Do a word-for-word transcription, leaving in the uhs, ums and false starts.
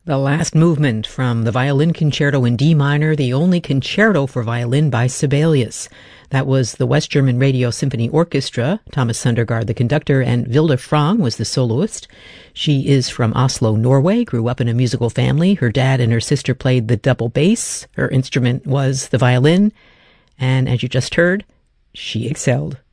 The last movement from the Violin Concerto in D minor, the only concerto for violin by Sibelius. That was the West German Radio Symphony Orchestra, Thomas Sundergaard the conductor, and Vilde Frang was the soloist. She is from Oslo, Norway, grew up in a musical family. Her dad and her sister played the double bass. Her instrument was the violin. And as you just heard, she excelled.